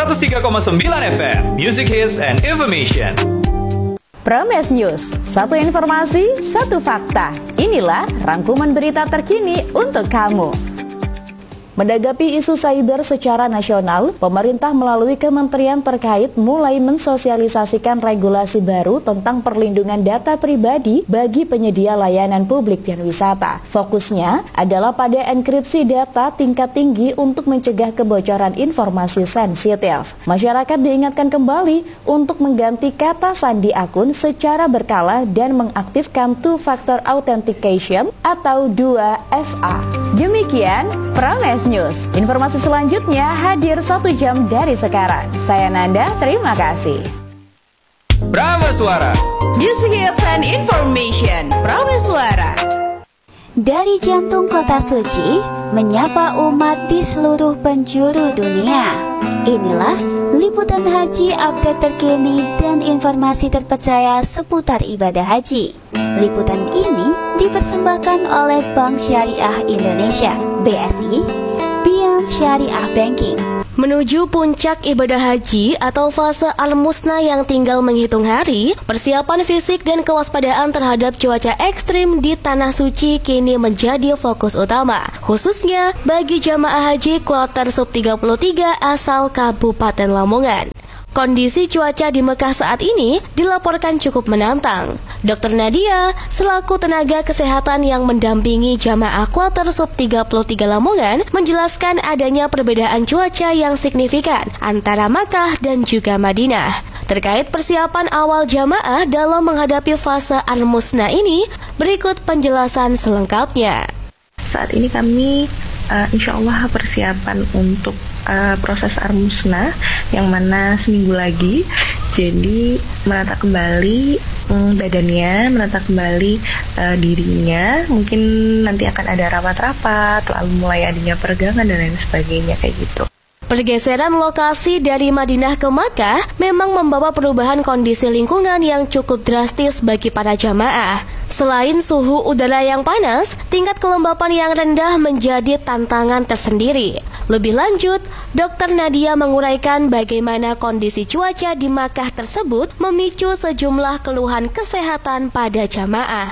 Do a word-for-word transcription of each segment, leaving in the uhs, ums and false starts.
seratus tiga koma sembilan F M, Music Hits and Information. Prames News, satu informasi, satu fakta. Inilah rangkuman berita terkini untuk kamu. Menanggapi isu cyber secara nasional, pemerintah melalui kementerian terkait mulai mensosialisasikan regulasi baru tentang perlindungan data pribadi bagi penyedia layanan publik dan wisata. Fokusnya adalah pada enkripsi data tingkat tinggi untuk mencegah kebocoran informasi sensitif. Masyarakat diingatkan kembali untuk mengganti kata sandi akun secara berkala dan mengaktifkan two-factor authentication atau dua F A. Demikian Prames News. Informasi selanjutnya hadir satu jam dari sekarang. Saya Nanda, terima kasih. Prameswara, Music Hits and Information. Prameswara. Dari jantung kota suci, menyapa umat di seluruh penjuru dunia. Inilah liputan haji update terkini dan informasi terpercaya seputar ibadah haji. Liputan ini dipersembahkan oleh Bank Syariah Indonesia, B S I, Beyond Syariah Banking. Menuju puncak ibadah haji atau fase al-musna yang tinggal menghitung hari, persiapan fisik dan kewaspadaan terhadap cuaca ekstrim di Tanah Suci kini menjadi fokus utama, khususnya bagi jamaah haji kloter sub tiga puluh tiga asal Kabupaten Lamongan. Kondisi cuaca di Mekah saat ini dilaporkan cukup menantang. Dokter Nadia, selaku tenaga kesehatan yang mendampingi jamaah kloter sub tiga puluh tiga Lamongan, menjelaskan adanya perbedaan cuaca yang signifikan antara Makkah dan juga Madinah. Terkait persiapan awal jamaah dalam menghadapi fase al-musna ini, berikut penjelasan selengkapnya. Saat ini kami uh, insya Allah persiapan untuk uh, proses al-musna yang mana seminggu lagi. Jadi menata kembali um, badannya, menata kembali uh, dirinya. Mungkin nanti akan ada rapat-rapat, lalu mulai adanya peregangan dan lain sebagainya kayak gitu. Pergeseran lokasi dari Madinah ke Makkah memang membawa perubahan kondisi lingkungan yang cukup drastis bagi para jamaah. Selain suhu udara yang panas, tingkat kelembapan yang rendah menjadi tantangan tersendiri. Lebih lanjut, Dokter Nadia menguraikan bagaimana kondisi cuaca di Makkah tersebut memicu sejumlah keluhan kesehatan pada jamaah.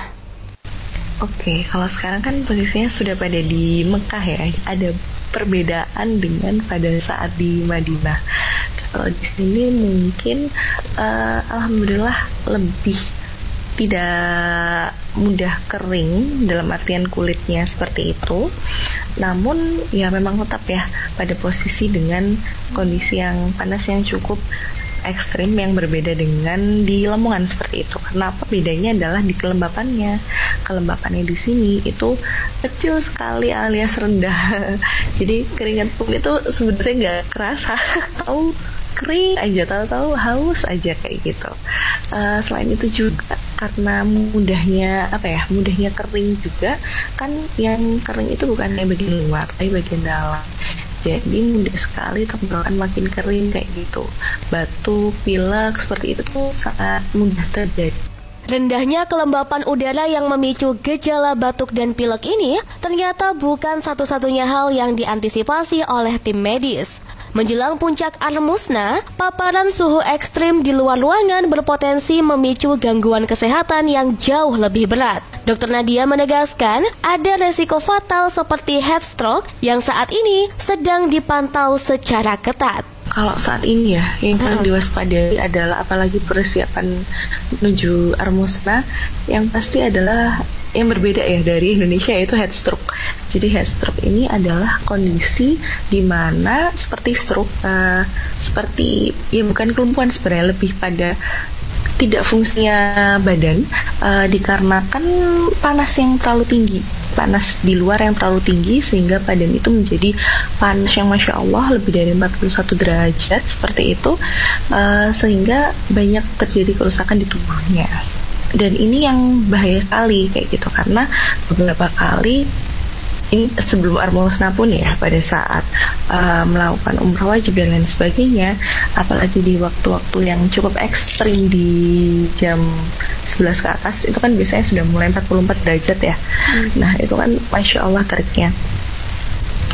Oke, kalau sekarang kan posisinya sudah pada di Mekah ya, ada perbedaan dengan pada saat di Madinah. Kalau di sini mungkin uh, alhamdulillah lebih tidak mudah kering dalam artian kulitnya seperti itu. Namun ya memang tetap ya pada posisi dengan kondisi yang panas yang cukup ekstrim yang berbeda dengan di Lamongan seperti itu. Kenapa bedanya adalah di kelembapannya. Kelembapannya di sini itu kecil sekali alias rendah. Jadi keringat pun itu sebenarnya nggak kerasa. Tahu kering aja, tahu-tahu haus aja kayak gitu. Uh, selain itu juga karena mudahnya apa ya, mudahnya kering juga kan, yang kering itu bukan kayak bagian luar, tapi bagian dalam. Jadi mudah sekali tenggorokan makin kering kayak gitu. Batuk, pilek seperti itu tuh sangat mudah terjadi. Rendahnya kelembapan udara yang memicu gejala batuk dan pilek ini ternyata bukan satu-satunya hal yang diantisipasi oleh tim medis. Menjelang puncak al-musna, paparan suhu ekstrim di luar ruangan berpotensi memicu gangguan kesehatan yang jauh lebih berat. Dokter Nadia menegaskan ada resiko fatal seperti heat stroke yang saat ini sedang dipantau secara ketat. Kalau saat ini ya, yang perlu diwaspadai adalah apalagi persiapan menuju al-musna, yang pasti adalah yang berbeda ya dari Indonesia, yaitu heat stroke. Jadi heat stroke ini adalah kondisi di mana seperti stroke, uh, seperti ya bukan kelumpuhan sebenarnya, lebih pada tidak fungsinya badan uh, dikarenakan panas yang terlalu tinggi, panas di luar yang terlalu tinggi sehingga badan itu menjadi panas yang Masya Allah lebih dari empat puluh satu derajat seperti itu, uh, sehingga banyak terjadi kerusakan di tubuhnya. Dan ini yang bahaya sekali kayak gitu, karena beberapa kali ini sebelum al-musna pun ya, pada saat uh, melakukan umrah wajib dan lain sebagainya, apalagi di waktu-waktu yang cukup ekstrim di jam sebelas ke atas, itu kan biasanya sudah mulai empat puluh empat derajat ya. hmm. Nah itu kan Masya Allah teriknya.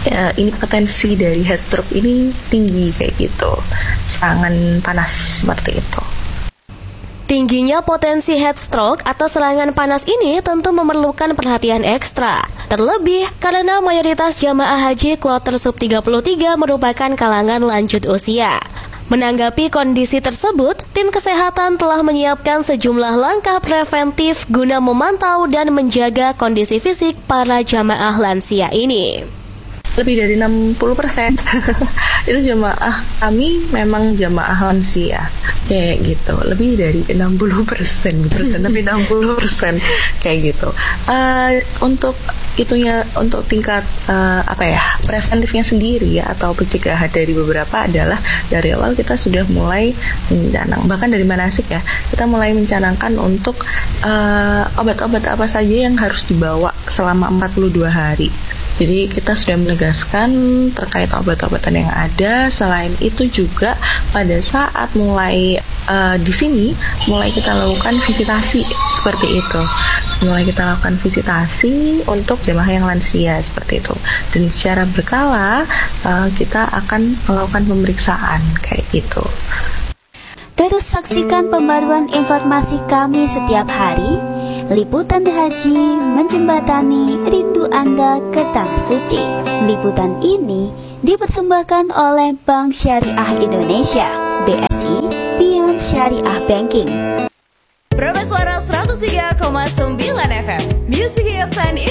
ya, ini potensi dari heat stroke ini tinggi kayak gitu, serangan panas seperti itu. Tingginya potensi heat stroke atau serangan panas ini tentu memerlukan perhatian ekstra. Terlebih karena mayoritas jamaah haji kloter sub tiga puluh tiga merupakan kalangan lanjut usia. Menanggapi kondisi tersebut, tim kesehatan telah menyiapkan sejumlah langkah preventif guna memantau dan menjaga kondisi fisik para jamaah lansia ini. Lebih dari enam puluh persen itu jamaah kami memang jamaah lansia kayak gitu, lebih dari enam puluh persen persen tapi enam puluh persen kayak gitu. Uh, untuk itunya, untuk tingkat uh, apa ya preventifnya sendiri ya, atau pencegahan dari beberapa adalah dari awal kita sudah mulai mencanang, bahkan dari manasik ya, kita mulai mencanangkan untuk uh, obat-obat apa saja yang harus dibawa selama empat puluh dua hari. Jadi kita sudah menegaskan terkait obat-obatan yang ada. Selain itu juga pada saat mulai uh, di sini mulai kita lakukan visitasi seperti itu. Mulai kita lakukan visitasi untuk jemaah yang lansia seperti itu. Dan secara berkala uh, kita akan melakukan pemeriksaan kayak gitu. Terus saksikan pembaruan informasi kami setiap hari. Liputan Haji menjembatani rindu Anda ke Tanah Suci. Liputan ini dipersembahkan oleh Bank Syariah Indonesia, B S I, Beyond Syariah Banking. Promeswara seratus tiga koma sembilan F M, Music Hits and